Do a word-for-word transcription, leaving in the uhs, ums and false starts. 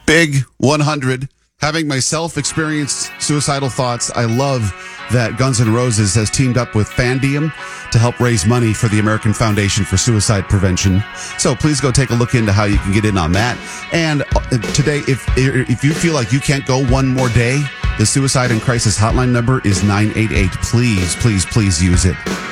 Big one hundred. Having myself experienced suicidal thoughts, I love that Guns N' Roses has teamed up with Fandium to help raise money for the American Foundation for Suicide Prevention. So please go take a look into how you can get in on that. And today, if if you feel like you can't go one more day, the Suicide and Crisis Hotline number is nine eight eight. Please, please, please use it.